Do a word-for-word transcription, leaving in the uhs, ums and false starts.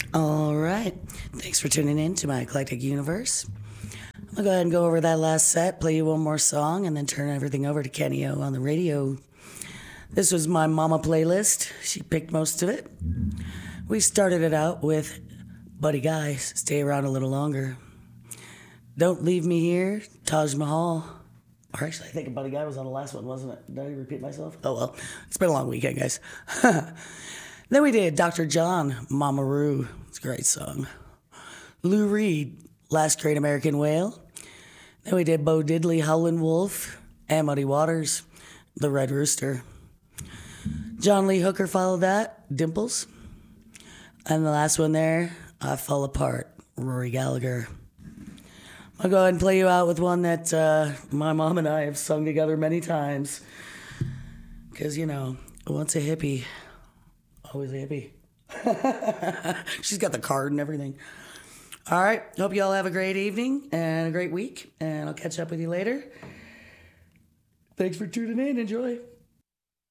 All right. Thanks for tuning in to my eclectic universe. I'll go ahead and go over that last set, play you one more song, and then turn everything over to Kenny O on the radio. This was my mama playlist. She picked most of it. We started it out with Buddy Guy, Stay Around a Little Longer. Don't Leave Me Here, Taj Mahal. Or actually, I think Buddy Guy was on the last one, wasn't it? Did I repeat myself? Oh, well. It's been a long weekend, guys. Then we did Doctor John, Mama Roo. It's a great song. Lou Reed, Last Great American Whale. Then we did Bo Diddley, Howlin' Wolf, and Muddy Waters, The Red Rooster. John Lee Hooker followed that, Dimples. And the last one there, I Fall Apart, Rory Gallagher. I'll go ahead and play you out with one that uh, my mom and I have sung together many times. Because, you know, once a hippie, always a hippie. She's got the card and everything. All right. Hope you all have a great evening and a great week. And I'll catch up with you later. Thanks for tuning in. Enjoy.